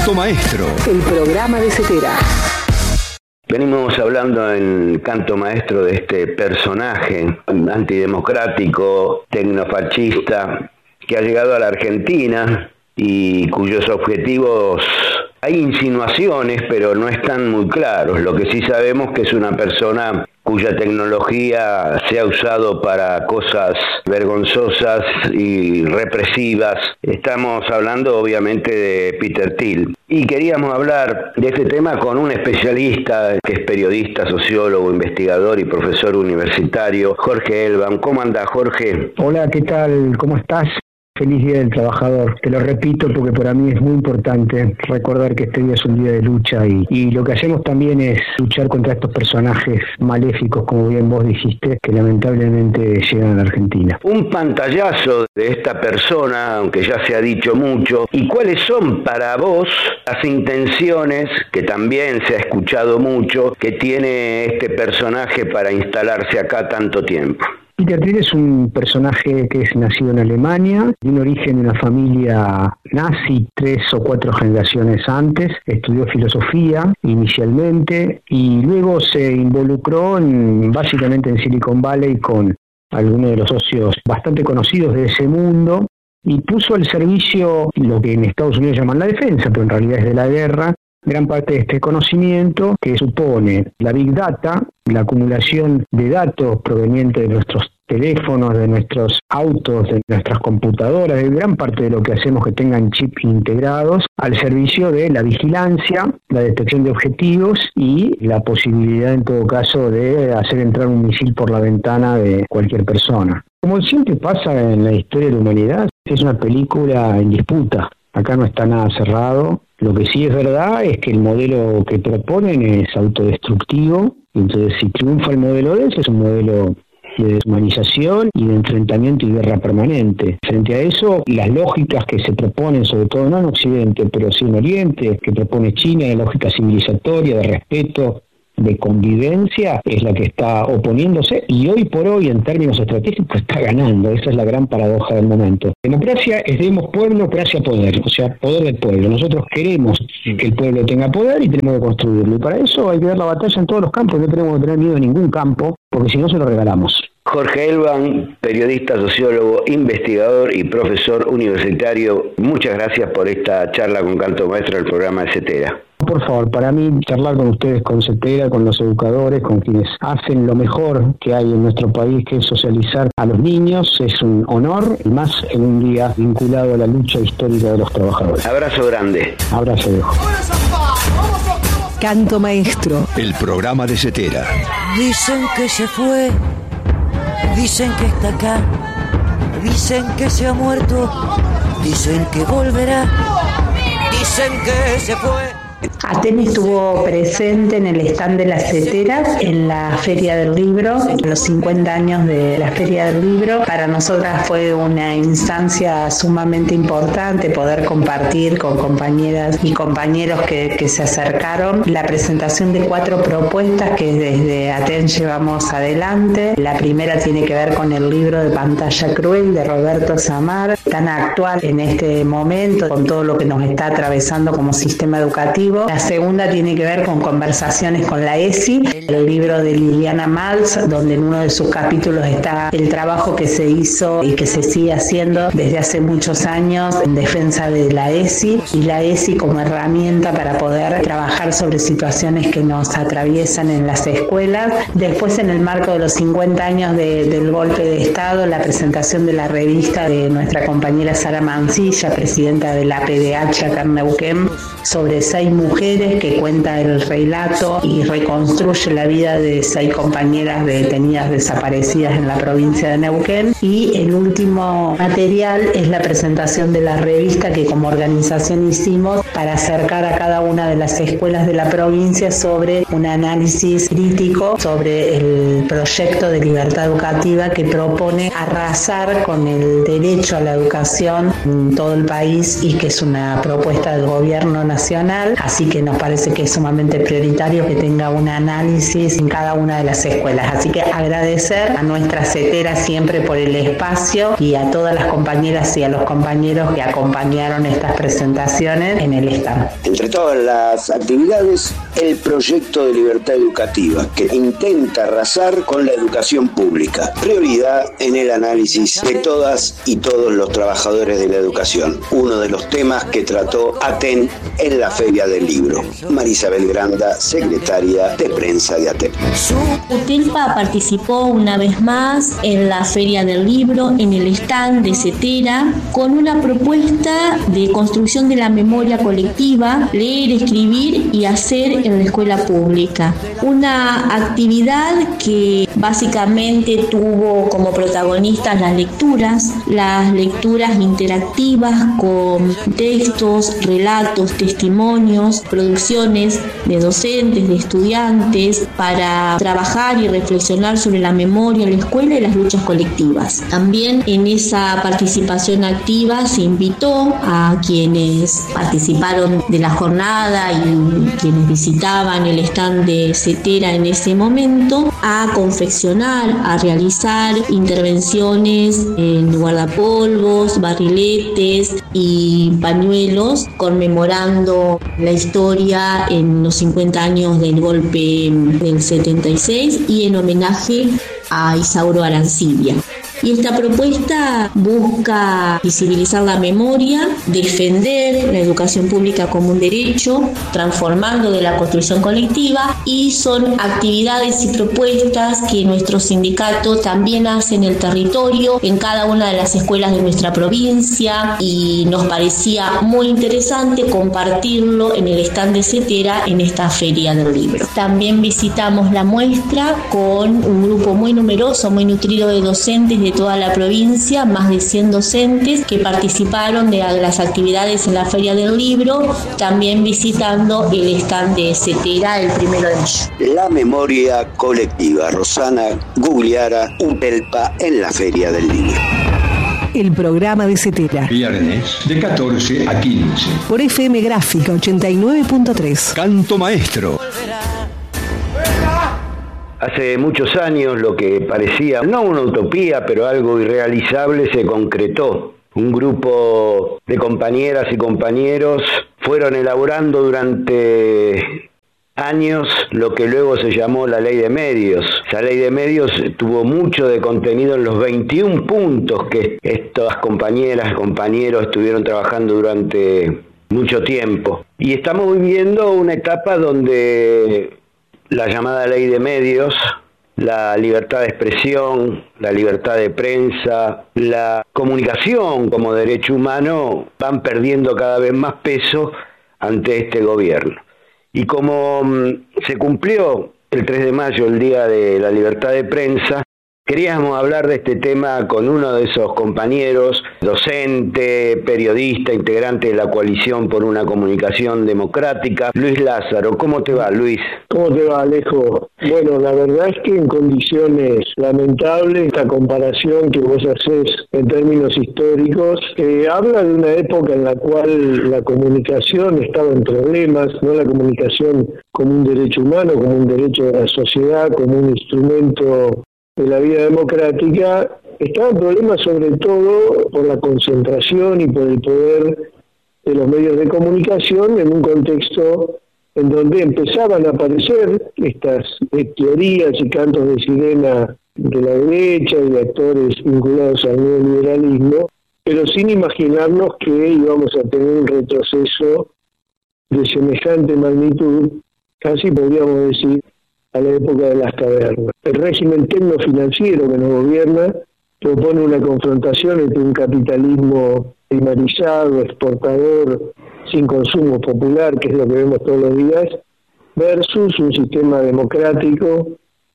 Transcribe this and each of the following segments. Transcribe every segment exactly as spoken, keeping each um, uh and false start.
Canto Maestro, el programa de Cetera. Venimos hablando en Canto Maestro de este personaje antidemocrático, tecnofascista, que ha llegado a la Argentina y cuyos objetivos hay insinuaciones, pero no están muy claros. Lo que sí sabemos que es una persona cuya tecnología se ha usado para cosas vergonzosas y represivas. Estamos hablando obviamente de Peter Thiel. Y queríamos hablar de este tema con un especialista que es periodista, sociólogo, investigador y profesor universitario, Jorge Elban. ¿Cómo anda, Jorge? Hola, ¿qué tal? ¿Cómo estás? Feliz Día del Trabajador. Te lo repito porque para mí es muy importante recordar que este día es un día de lucha y, y lo que hacemos también es luchar contra estos personajes maléficos, como bien vos dijiste, que lamentablemente llegan a la Argentina. Un pantallazo de esta persona, aunque ya se ha dicho mucho, y cuáles son para vos las intenciones, que también se ha escuchado mucho, que tiene este personaje para instalarse acá tanto tiempo. Peter Thiel es un personaje que es nacido en Alemania, de un origen de una familia nazi tres o cuatro generaciones antes, estudió filosofía inicialmente y luego se involucró en, básicamente en Silicon Valley con algunos de los socios bastante conocidos de ese mundo y puso al servicio lo que en Estados Unidos llaman la defensa, pero en realidad es de la guerra, gran parte de este conocimiento que supone la Big Data, la acumulación de datos provenientes de nuestros teléfonos, de nuestros autos, de nuestras computadoras, de gran parte de lo que hacemos que tengan chips integrados al servicio de la vigilancia, la detección de objetivos y la posibilidad en todo caso de hacer entrar un misil por la ventana de cualquier persona. Como siempre pasa en la historia de la humanidad, es una película en disputa. Acá no está nada cerrado. Lo que sí es verdad es que el modelo que proponen es autodestructivo. Entonces, si triunfa el modelo de ese, es un modelo de deshumanización y de enfrentamiento y guerra permanente. Frente a eso, las lógicas que se proponen, sobre todo no en Occidente, pero sí en Oriente, que propone China, de lógica civilizatoria, de respeto, de convivencia, es la que está oponiéndose y hoy por hoy en términos estratégicos está ganando. Esa es la gran paradoja del momento. Democracia es demos pueblo, democracia poder, o sea, poder del pueblo. Nosotros queremos que el pueblo tenga poder y tenemos que construirlo. Y para eso hay que dar la batalla en todos los campos, no tenemos que tener miedo a ningún campo, porque si no se lo regalamos. Jorge Elban, periodista, sociólogo, investigador y profesor universitario, muchas gracias por esta charla con Canto Maestro del programa de Cetera. Por favor, para mí charlar con ustedes, con Cetera, con los educadores, con quienes hacen lo mejor que hay en nuestro país, que es socializar a los niños, es un honor, y más en un día vinculado a la lucha histórica de los trabajadores. Abrazo grande. Abrazo viejo. Canto Maestro, el programa de Cetera. Dicen que se fue, dicen que está acá, dicen que se ha muerto, dicen que volverá, dicen que se fue. Aten estuvo presente en el stand de las Ceteras en la Feria del Libro, en los cincuenta años de la Feria del Libro. Para nosotras fue una instancia sumamente importante poder compartir con compañeras y compañeros que, que se acercaron la presentación de cuatro propuestas que desde Aten llevamos adelante. La primera tiene que ver con el libro de Pantalla Cruel de Roberto Samar, tan actual en este momento con todo lo que nos está atravesando como sistema educativo. La segunda tiene que ver con conversaciones con la E S I, el libro de Liliana Maltz, donde en uno de sus capítulos está el trabajo que se hizo y que se sigue haciendo desde hace muchos años en defensa de la E S I y la E S I como herramienta para poder trabajar sobre situaciones que nos atraviesan en las escuelas. Después, en el marco de los cincuenta años de, del golpe de Estado, la presentación de la revista de nuestra compañera Sara Mancilla, presidenta de la P D H acá en Neuquén, sobre seis mujeres, que cuenta el relato y reconstruye la vida de seis compañeras detenidas desaparecidas en la provincia de Neuquén. Y el último material es la presentación de la revista que como organización hicimos para acercar a cada una de las escuelas de la provincia sobre un análisis crítico sobre el proyecto de libertad educativa que propone arrasar con el derecho a la educación en todo el país y que es una propuesta del gobierno nacional. así que nos parece que es sumamente prioritario que tenga un análisis en cada una de las escuelas. Así que agradecer a nuestra CETERA siempre por el espacio y a todas las compañeras y a los compañeros que acompañaron estas presentaciones en el stand. Entre todas las actividades, el proyecto de libertad educativa, que intenta arrasar con la educación pública. Prioridad en el análisis de todas y todos los trabajadores de la educación. Uno de los temas que trató ATEN en la Feria del Libro. Marisabel Granda, secretaria de prensa de ATEN. UTELPA participó una vez más en la Feria del Libro, en el stand de CETERA, con una propuesta de construcción de la memoria colectiva, leer, escribir y hacer en la escuela pública. Una actividad que básicamente tuvo como protagonistas las lecturas, las lecturas interactivas con textos, relatos, testimonios, producciones de docentes, de estudiantes, para trabajar y reflexionar sobre la memoria, la escuela y las luchas colectivas. También en esa participación activa se invitó a quienes participaron de la jornada y quienes visitaban el stand de CETERA en ese momento a confeccionar, a realizar intervenciones en guardapolvos, barriletes y pañuelos conmemorando la historia en los cincuenta años del golpe del setenta y seis y en homenaje a Isauro Arancibia. Y esta propuesta busca visibilizar la memoria, defender la educación pública como un derecho, transformando de la construcción colectiva, y son actividades y propuestas que nuestro sindicato también hace en el territorio, en cada una de las escuelas de nuestra provincia, y nos parecía muy interesante compartirlo en el stand de CETERA en esta Feria del Libro. También visitamos la muestra con un grupo muy numeroso, muy nutrido de docentes de toda la provincia, más de cien docentes que participaron de las actividades en la Feria del Libro, también visitando el stand de CETERA el primero de mayo. La memoria colectiva. Rosana Gugliara, UTELPA en la Feria del Libro. El programa de CETERA. Viernes de catorce a quince. Por F M Gráfica ochenta y nueve punto tres. Canto Maestro. Hace muchos años lo que parecía, no una utopía, pero algo irrealizable, se concretó. Un grupo de compañeras y compañeros fueron elaborando durante años lo que luego se llamó la Ley de Medios. Esa Ley de Medios tuvo mucho de contenido en los veintiún puntos que estas compañeras y compañeros estuvieron trabajando durante mucho tiempo. Y estamos viviendo una etapa donde la llamada Ley de Medios, la libertad de expresión, la libertad de prensa, la comunicación como derecho humano van perdiendo cada vez más peso ante este gobierno. Y como mmm, se cumplió el tres de mayo, el Día de la Libertad de Prensa, queríamos hablar de este tema con uno de esos compañeros, docente, periodista, integrante de la Coalición por una Comunicación Democrática, Luis Lázaro. ¿Cómo te va, Luis? ¿Cómo te va, Alejo? Bueno, la verdad es que en condiciones lamentables, esta comparación que vos hacés en términos históricos, eh, habla de una época en la cual la comunicación estaba en problemas, no la comunicación como un derecho humano, como un derecho de la sociedad, como un instrumento de la vida democrática, estaba en problemas sobre todo por la concentración y por el poder de los medios de comunicación en un contexto en donde empezaban a aparecer estas eh, teorías y cantos de sirena de la derecha y de actores vinculados al neoliberalismo, pero sin imaginarnos que íbamos a tener un retroceso de semejante magnitud, casi podríamos decir, a la época de las cavernas. El régimen tecnofinanciero que nos gobierna propone una confrontación entre un capitalismo primarizado, exportador, sin consumo popular, que es lo que vemos todos los días, versus un sistema democrático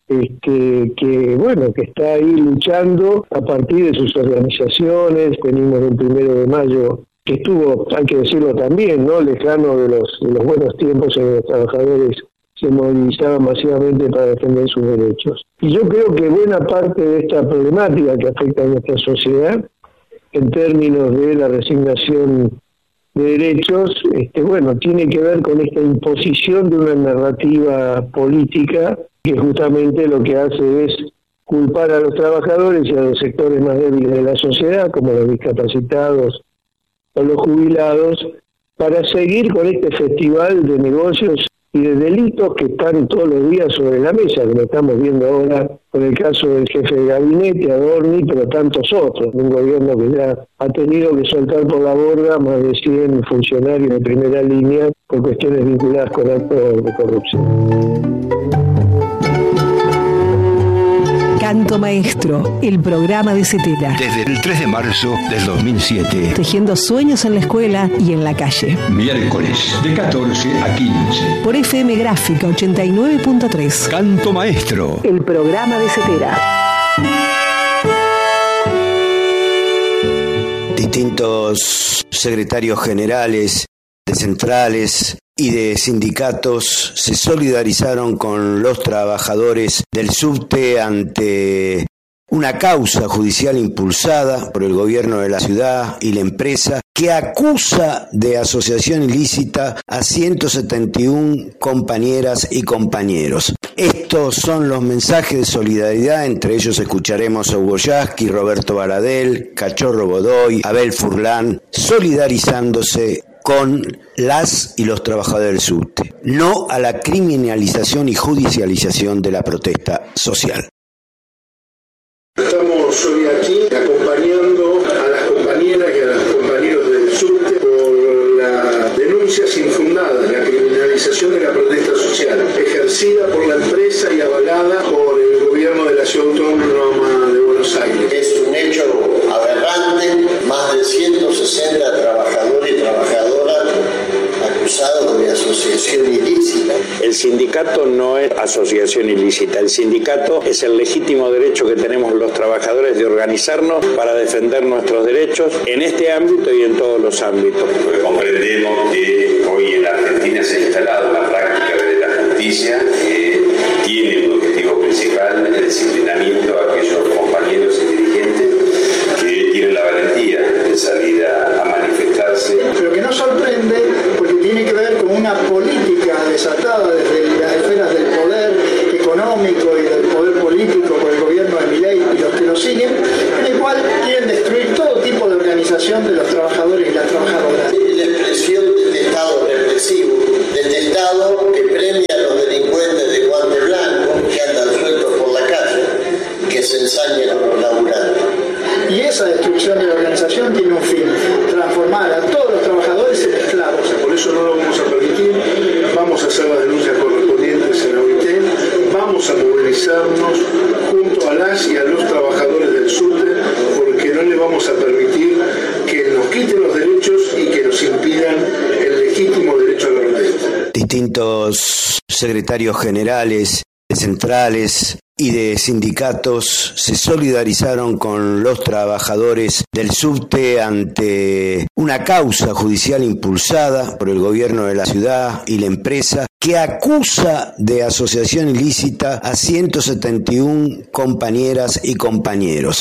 este, que, bueno, que está ahí luchando a partir de sus organizaciones. Venimos del primero de mayo, que estuvo, hay que decirlo también, ¿no?, lejano de los, de los buenos tiempos en que los trabajadores se movilizaban masivamente para defender sus derechos. Y yo creo que buena parte de esta problemática que afecta a nuestra sociedad, en términos de la resignación de derechos, este, bueno, tiene que ver con esta imposición de una narrativa política que justamente lo que hace es culpar a los trabajadores y a los sectores más débiles de la sociedad, como los discapacitados o los jubilados, para seguir con este festival de negocios y de delitos que están todos los días sobre la mesa, que lo estamos viendo ahora con el caso del jefe de gabinete, Adorni, pero tantos otros, un gobierno que ya ha tenido que soltar por la borda más de cien funcionarios de primera línea por cuestiones vinculadas con actos de corrupción. Canto Maestro, el programa de Cetera. Desde el tres de marzo del dos mil siete. Tejiendo sueños en la escuela y en la calle. Miércoles, de catorce a quince. Por F M Gráfica ochenta y nueve punto tres. Canto Maestro, el programa de Cetera. Distintos secretarios generales de centrales y de sindicatos se solidarizaron con los trabajadores del subte ante una causa judicial impulsada por el gobierno de la ciudad y la empresa que acusa de asociación ilícita a ciento setenta y una compañeras y compañeros. Estos son los mensajes de solidaridad, entre ellos escucharemos a Hugo Yasky, Roberto Baradel, Cachorro Godoy, Abel Furlán, solidarizándose con las y los trabajadores del subte, no a la criminalización y judicialización de la protesta social. Estamos hoy aquí acompañando a las compañeras y a los compañeros del subte por las denuncias infundadas, la criminalización de la protesta social, ejercida por la empresa y avalada por el gobierno de la Ciudad Autónoma de Buenos Aires. Es un hecho aberrante, más de ciento sesenta trabajadores y trabajadoras acusados de asociación ilícita. El sindicato no es asociación ilícita, el sindicato es el legítimo derecho que tenemos los trabajadores de organizarnos para defender nuestros derechos en este ámbito y en todos los ámbitos. Porque comprendemos que hoy en la Argentina se ha instalado una práctica de la justicia que tiene un objetivo principal, el disciplinamiento a aquellos compañeros y dirigentes que tienen la valentía de salir a, a manifestarse. Pero que no sorprende porque tiene que ver con una política desatada desde las esferas del poder económico y del poder político por el gobierno de Milei y los que lo siguen, en el cual quieren destruir todo tipo de organización de los trabajadores y las trabajadoras. La expresión de este Estado represivo, de este Estado que premia a los delincuentes de guante blanco que andan sueltos por la calle, que se ensaña con los laburantes. Y esa destrucción de la organización tiene un fin, transformar a todos los trabajadores en esclavos. Por eso no lo vamos a permitir, vamos a hacer las denuncias correspondientes en la O I T, vamos a movilizarnos junto a las y a los trabajadores del subte, porque no le vamos a permitir que nos quiten los derechos y que nos impidan el legítimo derecho a la protesta. Distintos secretarios generales de centrales y de sindicatos se solidarizaron con los trabajadores del subte ante una causa judicial impulsada por el gobierno de la ciudad y la empresa que acusa de asociación ilícita a ciento setenta y una compañeras y compañeros.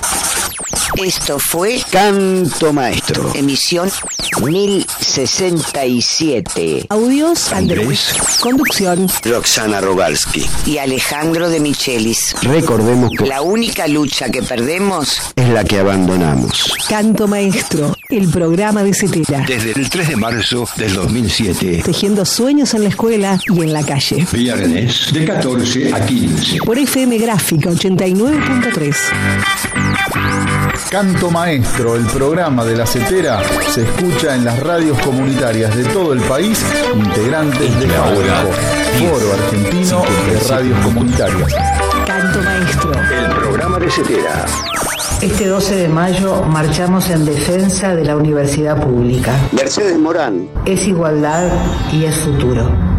Esto fue Canto Maestro. Emisión mil sesenta y siete. Audios Andrés. Conducción Roxana Rogalski y Alejandro de Michelis. Recordemos que la única lucha que perdemos es la que abandonamos. Canto Maestro, el programa de Cetera. Desde el tres de marzo del dos mil siete. Tejiendo sueños en la escuela y en la calle. Viernes, de catorce a quince. Por F M Gráfica ochenta y nueve punto tres. Canto Maestro, el programa de la Cetera, se escucha en las radios comunitarias de todo el país, integrantes de FAORCO, Foro Argentino de Radios Comunitarias. Canto Maestro, el programa de Cetera. Este doce de mayo marchamos en defensa de la universidad pública. Mercedes Morán. Es igualdad y es futuro.